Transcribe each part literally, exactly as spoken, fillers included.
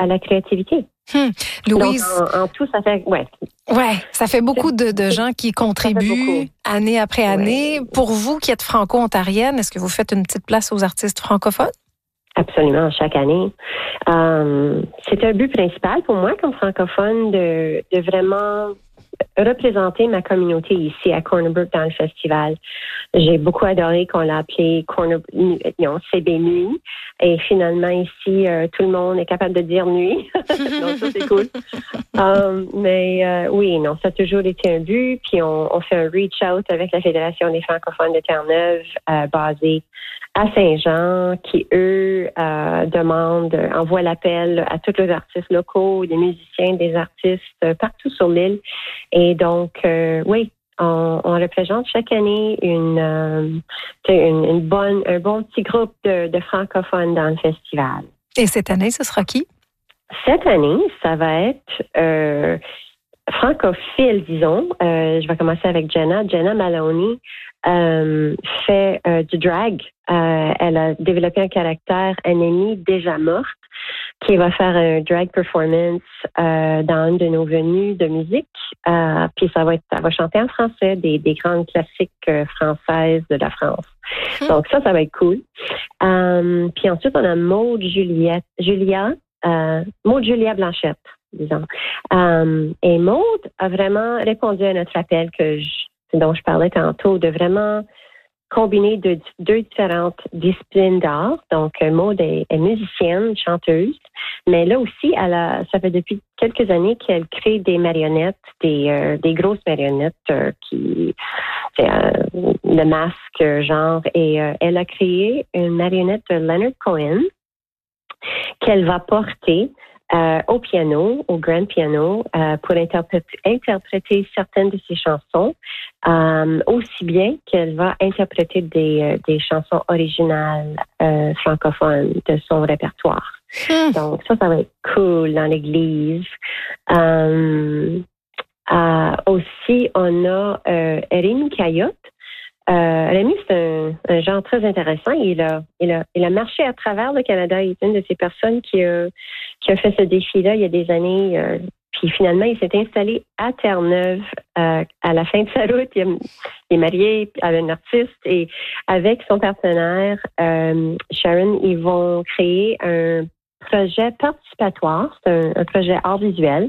à la créativité. Hum. Louise, donc en, en tout, ça fait ouais. Ouais, ça fait beaucoup de, de gens qui contribuent année après année. Ouais. Pour vous qui êtes franco-ontarienne, est-ce que vous faites une petite place aux artistes francophones? Absolument, chaque année. Um, c'est un but principal pour moi comme francophone de, de vraiment représenter ma communauté ici à Corner Brook dans le festival. J'ai beaucoup adoré qu'on l'a appelé Corner, non, C B Nuit. Et finalement, ici, euh, tout le monde est capable de dire nuit. Donc, ça, c'est cool. um, mais euh, oui, non, ça a toujours été un but. Puis, on, on fait un reach-out avec la Fédération des francophones de Terre-Neuve, euh, basée à Saint-Jean, qui, eux, euh, demandent, envoient l'appel à tous les artistes locaux, des musiciens, des artistes euh, partout sur l'île. Et donc, euh, oui, on, on représente chaque année une, euh, une, une bonne, un bon petit groupe de, de francophones dans le festival. Et cette année, ce sera qui? Cette année, ça va être euh, francophile, disons. Euh, je vais commencer avec Jenna. Jenna Maloney euh, fait euh, du drag. Euh, elle a développé un caractère ennemi déjà morte qui va faire un drag performance euh, dans une de nos venues de musique. Euh, puis ça va être, ça va chanter en français des, des grandes classiques euh, françaises de la France. Mmh. Donc ça, ça va être cool. Um, puis ensuite, on a Maude Juliette, Julia, euh, Maude Julia Blanchette, disons. Um, et Maude a vraiment répondu à notre appel que je, dont je parlais tantôt, de vraiment combiner de, deux différentes disciplines d'art. Donc, Maude est, est musicienne, chanteuse, mais là aussi, elle a, ça fait depuis quelques années qu'elle crée des marionnettes, des, euh, des grosses marionnettes euh, qui, c'est euh, le masque, genre, et euh, elle a créé une marionnette de Leonard Cohen qu'elle va porter Euh, au piano, au grand piano, euh, pour interpréter, interpréter certaines de ses chansons, euh, aussi bien qu'elle va interpréter des, euh, des chansons originales euh, francophones de son répertoire. Mmh. Donc ça, ça va être cool dans l'église. Euh, euh, aussi, on a euh, Rémi Cayotte. Euh, Rémi, c'est un, un genre très intéressant. Il a, il a, il a marché à travers le Canada. Il est une de ces personnes qui a, qui a fait ce défi-là il y a des années. Euh, puis finalement, il s'est installé à Terre-Neuve euh, à la fin de sa route. Il, a, il est marié à un artiste et avec son partenaire, euh, Sharon, ils vont créer un projet participatoire. C'est un, un projet art visuel.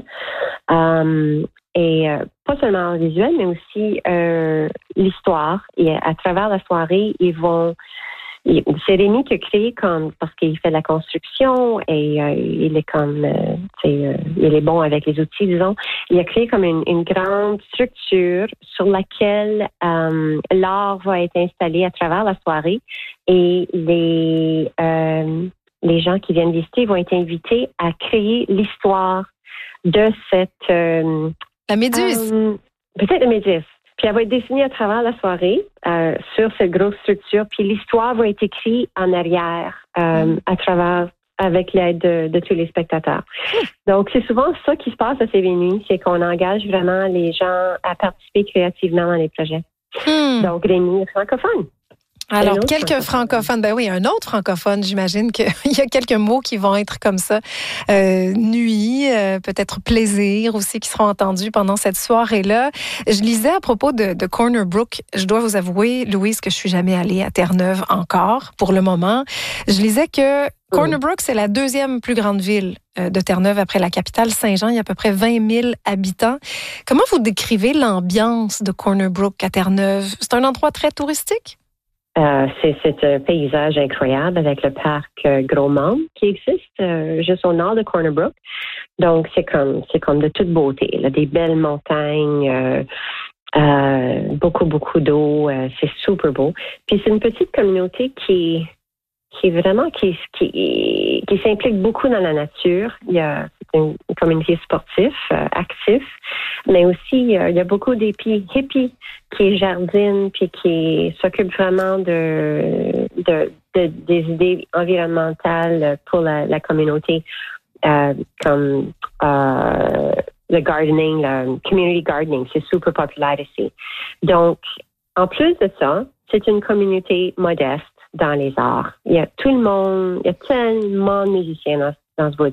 Um, Et euh, pas seulement en visuel, mais aussi euh, l'histoire. Et à travers la soirée, ils vont... Il, c'est Rémi qui a créé comme... Parce qu'il fait de la construction et euh, il est comme... Euh, euh, il est bon avec les outils, disons. Il a créé comme une, une grande structure sur laquelle euh, l'art va être installé à travers la soirée. Et les, euh, les gens qui viennent visiter vont être invités à créer l'histoire de cette... Euh, La méduse. Euh, peut-être la méduse. Puis elle va être dessinée à travers la soirée euh, sur cette grosse structure. Puis l'histoire va être écrite en arrière euh, mm. à travers, avec l'aide de, de tous les spectateurs. Mm. Donc, c'est souvent ça qui se passe à ces venues, c'est qu'on engage vraiment les gens à participer créativement dans les projets. Mm. Donc, Rémi est francophone. Alors, quelques francophones, ben oui, un autre francophone, j'imagine qu'il y a quelques mots qui vont être comme ça. Euh, nuit, euh, peut-être plaisir aussi, qui seront entendus pendant cette soirée-là. Je lisais à propos de, de Corner Brook, je dois vous avouer, Louise, que je suis jamais allée à Terre-Neuve encore, pour le moment. Je lisais que Corner Brook, c'est la deuxième plus grande ville de Terre-Neuve après la capitale Saint-Jean. Il y a à peu près vingt mille habitants. Comment vous décrivez l'ambiance de Corner Brook à Terre-Neuve? C'est un endroit très touristique? Euh, c'est, c'est un paysage incroyable avec le parc euh, Gros-Mont qui existe euh, juste au nord de Corner Brook. Donc, c'est comme c'est comme de toute beauté. Là, des belles montagnes, euh, euh, beaucoup, beaucoup d'eau. Euh, c'est super beau. Puis, c'est une petite communauté qui qui est vraiment qui, qui, qui s'implique beaucoup dans la nature. Il y a une communauté sportive, euh, active, mais aussi euh, il y a beaucoup d'hippies, hippies qui jardinent puis qui s'occupent vraiment de, de, de des idées environnementales pour la, la communauté, euh, comme euh, le gardening, le community gardening, c'est super populaire ici. Donc, en plus de ça, c'est une communauté modeste dans les arts. Il y a tout le monde, il y a tellement de musiciens dans, dans ce